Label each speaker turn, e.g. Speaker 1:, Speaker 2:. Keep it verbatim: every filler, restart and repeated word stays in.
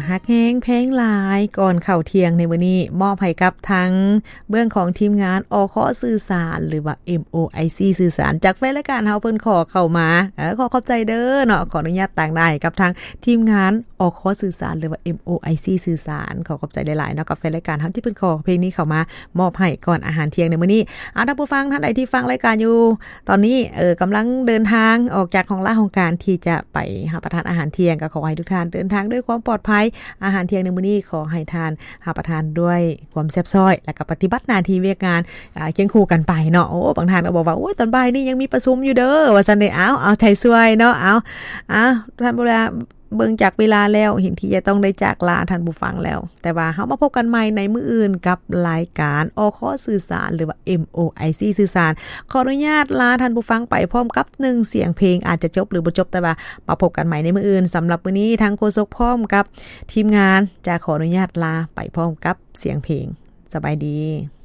Speaker 1: ฮักแฮงแพงหลายก่อนเข้าเที่ยงในมื้อนี้มอบให้กับทั้งเบื้องของทีมงานอคสื่อสารหรือว่า เอ็ม โอ ไอ ซี สื่อสารจากแฟนรายการเฮาเพิ่นขอเข้ามาเออขอขอบใจเด้อเนาะขออนุญาตต่างได้กับทางทีมงานอคสื่อสารหรือว่า เอ็ม โอ ไอ ซี สื่อสารขอขอบใจหลายๆเนาะกับแฟนรายการเฮาที่เพิ่นขอเพลงนี้เข้ามามอบให้ก่อนอาหารเที่ยงในมื้อนี้อ่าท่านผู้ฟังท่านใดที่ฟังรายการอยู่ตอนนี้เออกำลังเดินทางออกจากของลาของการที่จะไปรับประทานอาหารเที่ยงก็ขอให้ทุกท่านเดินทางด้วยความปลอดภัยอาหารเที่ยงในมื้อนี้ขอให้ทานรับประทานด้วยความแซ่บซ้อยและก็ปฏิบัติหน้าที่เวียกงานอ่าเคียงคู่กันไปเนาะโอ้บางท่านก็บอกว่าโอ้ยตอนบ่ายนี่ยังมีประชุมอยู่เด้อว่าซั่นเด้เอาเอาใจช่วยเนาะเอาเอาท่านผู้ใดเบิ่งจากเวลาแล้วเห็นที่จะต้องได้จากลาท่านผู้ฟังแล้วแต่ว่าเฮามาพบกันใหม่ในมื้ออื่นกับรายการอคสื่อสารหรือว่า เอ็ม โอ ไอ ซี สื่อสารขออนุญาตลาท่านผู้ฟังไปพร้อมกับหนึ่งเสียงเพลงอาจจะจบหรือบ่จบแต่ว่ามาพบกันใหม่ในมื้ออื่นสำหรับมื้อนี้ทางโฆษกพร้อมกับทีมงานจะขออนุญาตลาไปพร้อมกับเสียงเพลงสบายดี